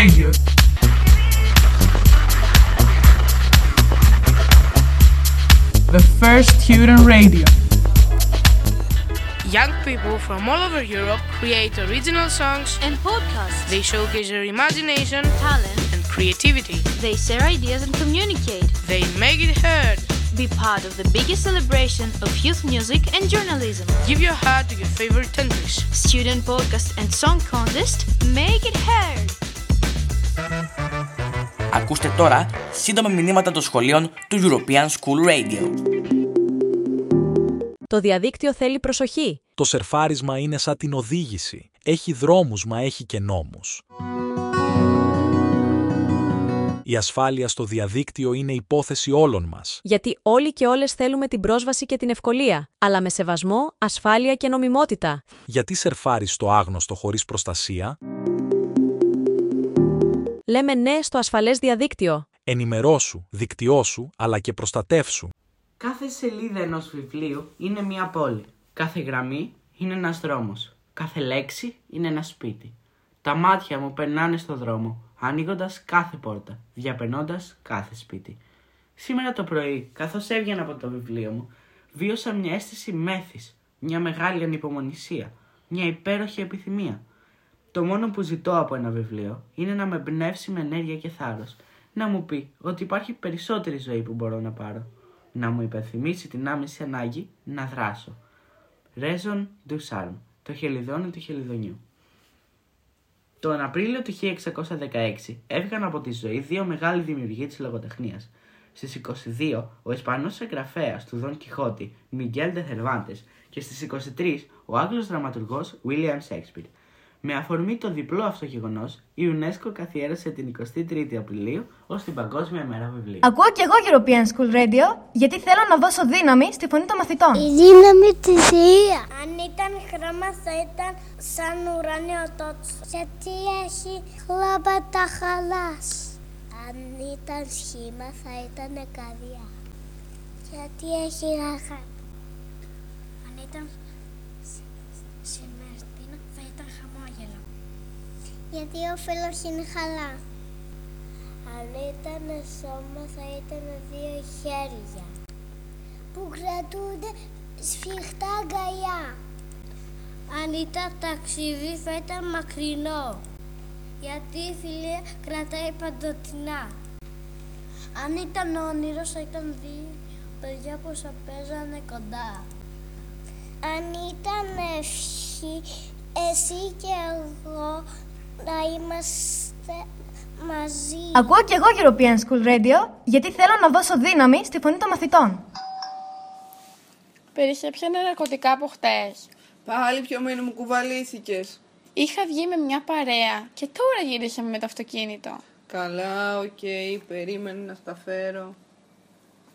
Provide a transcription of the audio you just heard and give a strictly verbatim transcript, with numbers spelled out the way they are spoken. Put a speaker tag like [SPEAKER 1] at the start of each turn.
[SPEAKER 1] Radio. The first student radio.
[SPEAKER 2] Young people from all over Europe create original songs
[SPEAKER 3] and podcasts.
[SPEAKER 2] They showcase their imagination,
[SPEAKER 3] talent,
[SPEAKER 2] and creativity.
[SPEAKER 3] They share ideas and communicate.
[SPEAKER 2] They make it heard.
[SPEAKER 3] Be part of the biggest celebration of youth music and journalism.
[SPEAKER 2] Give your heart to your favorite countries.
[SPEAKER 3] Student podcast and song contest. Make it heard.
[SPEAKER 4] Ακούστε τώρα σύντομα μηνύματα των σχολείων του European School Radio.
[SPEAKER 5] Το διαδίκτυο θέλει προσοχή.
[SPEAKER 6] Το σερφάρισμα είναι σαν την οδήγηση. Έχει δρόμους, μα έχει και νόμους. Η ασφάλεια στο διαδίκτυο είναι υπόθεση όλων μας.
[SPEAKER 5] Γιατί όλοι και όλες θέλουμε την πρόσβαση και την ευκολία, αλλά με σεβασμό, ασφάλεια και νομιμότητα.
[SPEAKER 6] Γιατί σερφάρεις στο άγνωστο χωρίς προστασία?
[SPEAKER 5] Λέμε ναι στο ασφαλές διαδίκτυο.
[SPEAKER 6] Ενημερώσου, δικτυώσου, αλλά και προστατεύσου.
[SPEAKER 7] Κάθε σελίδα ενός βιβλίου είναι μια πόλη. Κάθε γραμμή είναι ένας δρόμος. Κάθε λέξη είναι ένα σπίτι. Τα μάτια μου περνάνε στο δρόμο, ανοίγοντας κάθε πόρτα, διαπερνώντας κάθε σπίτι. Σήμερα το πρωί, καθώς έβγαινα από το βιβλίο μου, βίωσα μια αίσθηση μέθης, μια μεγάλη ανυπομονησία, μια υπέροχη επιθυμία. Το μόνο που ζητώ από ένα βιβλίο είναι να με εμπνεύσει με ενέργεια και θάρρος, να μου πει ότι υπάρχει περισσότερη ζωή που μπορώ να πάρω, να μου υπενθυμίσει την άμεση ανάγκη να δράσω. Raison du Charme, το χελιδόνι του χελιδονιού. Τον Απρίλιο του χίλια εξακόσια δεκαέξι έβγαν από τη ζωή δύο μεγάλοι δημιουργοί της λογοτεχνίας. Στις είκοσι δύο ο Ισπανός συγγραφέας του Δον Κιχώτη, Μιγγέλ ντε Θερβάντες, και στις είκοσι τρεις ο Άγγλος δραματουργός Βίλιαμ Σέξπιρ. Με αφορμή το διπλό αυτό γεγονός, η UNESCO καθιέρωσε την εικοστή τρίτη Απριλίου ως την Παγκόσμια Μέρα Βιβλίου.
[SPEAKER 8] Ακούω και εγώ European School Radio, γιατί θέλω να δώσω δύναμη στη φωνή των μαθητών.
[SPEAKER 9] Η δύναμη της ΙΑ. Αν ήταν χρώμα θα ήταν σαν ουράνιο τότσο. Γιατί έχει χλώματα χαλάς. Αν ήταν σχήμα θα ήταν καρδιά. Γιατί έχει αγάπη. Αν ήταν σημερινή θα ήταν χαμόγελο. Γιατί ο φύλλος είναι χαλά. Αν ήταν σώμα θα ήταν δύο χέρια που κρατούνται σφιχτά αγκαλιά. Αν ήταν ταξίδι θα ήταν μακρινό, γιατί η φιλία κρατάει παντοτινά. Αν ήταν όνειρο θα ήταν δύο παιδιά που θα παίζανε κοντά. Αν ήταν ευχή, εσύ και εγώ να είμαστε μαζί.
[SPEAKER 8] Ακούω και εγώ European School Radio, γιατί θέλω να δώσω δύναμη στη φωνή των μαθητών.
[SPEAKER 10] Περιχέπιανα ναρκωτικά από χτες.
[SPEAKER 11] Πάλι πιο μήνυ μου κουβαλήθηκες.
[SPEAKER 10] Είχα βγει με μια παρέα και τώρα γυρίσαμε με το αυτοκίνητο.
[SPEAKER 11] Καλά, οκ, okay, περίμενε να στα φέρω.